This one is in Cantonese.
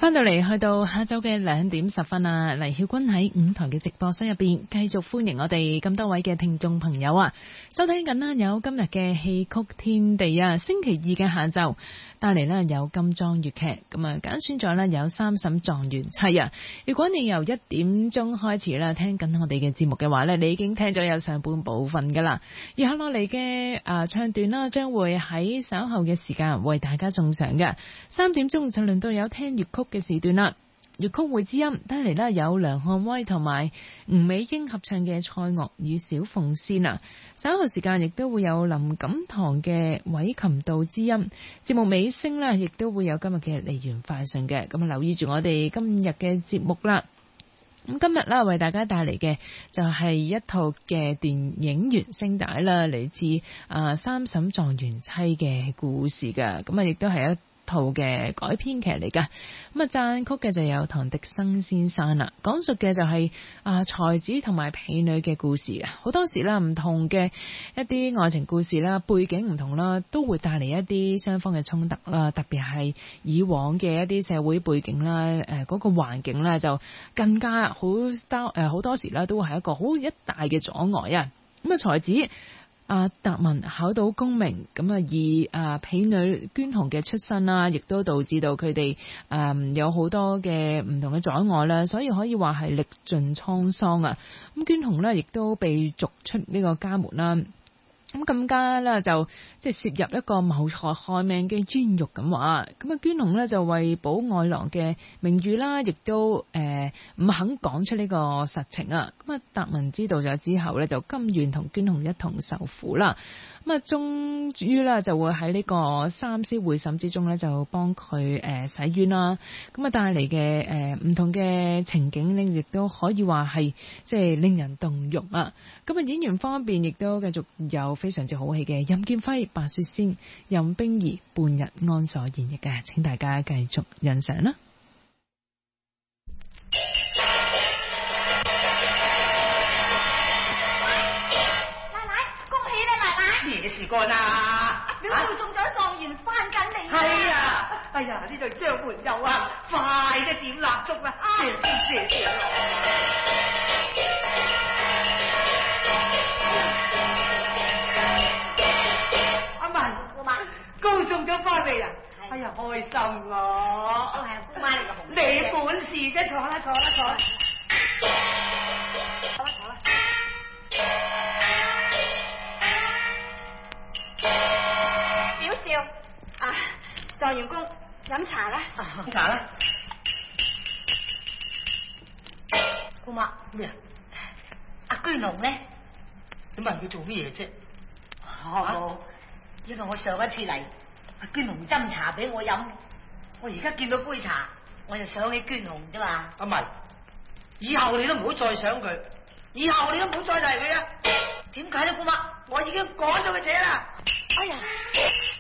翻到嚟去到下晝嘅2:10啊，黎曉君喺5台嘅直播室入邊繼續歡迎我哋咁多位嘅聽眾朋友啊，收聽緊啦有今日嘅戲曲天地啊，星期二嘅下晝帶嚟呢有金裝粵劇，咁啊揀選咗呢有三嬸狀元妻啊。如果你由1點鐘開始啦聽緊我哋嘅節目嘅話呢，你已經聽咗有上半部分噶啦，而下落嚟嘅唱段啦，將會喺稍後嘅時間為大家送上嘅。3點鐘就輪到有聽粵曲嘅時段啦，粵曲會之音帶嚟啦有梁漢威同埋吳美英合唱嘅《蔡鍔與小鳳仙》啊，稍後時間亦都會有林錦堂嘅卉琴道之音，節目尾聲啦，亦都會有今日嘅梨園快訊嘅，咁啊留意住我哋今日嘅節目啦。咁今日啦，為大家帶嚟嘅就係一套嘅電影原聲帶啦，嚟自三嬸狀元妻嘅故事㗎，咁啊亦都係一套嘅改編劇嚟噶，咁啊撰曲嘅就有唐迪生先生啦，講述嘅就係才子同埋婢女嘅故事啊。好多時啦，唔同嘅一啲愛情故事啦，背景唔同啦，都會帶嚟一啲雙方嘅衝突啦，特別係以往嘅一啲社會背景啦，嗰個環境咧就更加好多時啦，都會係一個好一大嘅阻礙啊。咁啊才子達文考到功名，咁啊而婢女娟紅嘅出身啦，亦都導致到佢哋有好多嘅唔同嘅阻礙啦，所以可以話係歷盡滄桑啊。咁娟紅呢，亦都被逐出呢個家門啦。咁更加啦，就即係涉入一個謀財害命嘅冤獄咁話。咁啊，娟紅呢，就為保愛郎嘅名譽啦，亦都唔肯講出呢個實情啊。咁啊，達文知道咗之後呢，就甘願同娟紅一同受苦啦。咁啊，終於呢，就會喺呢個三司會審之中呢，就幫佢洗冤啦。咁啊，帶嚟嘅唔同嘅情景呢，亦都可以話係即係令人動容啊。咁啊，演員方面亦都繼續有非常之好戲嘅任劍輝、白雪仙、任冰兒、半日安所演繹嘅，請大家繼續欣賞啦。 奶奶，恭喜你奶奶！ 咩事幹啊？ 表妹中咗狀元，翻緊嚟啦！ 係啊！哎呀，呢度將門有啊，快啲點蠟燭啦！謝阿文， 姑媽高中咗翻嚟啊！哎呀，開心咯！ 都係姑媽你個紅你本事啫，坐啦。 好啦。表少狀元公飲茶啦。 飲茶啦。 姑媽咩啊？ 阿居龍呢？ 你問佢做乜嘢啫？ 因為我上一次嚟，阿娟紅斟茶俾我飲，我而家見到杯茶，我就想起娟紅啫嘛。 阿文，以後你都唔好再想佢，以後你都唔好再提佢啊！ 點解咧，姑媽？ 我已經趕咗佢姐啦。 哎呀，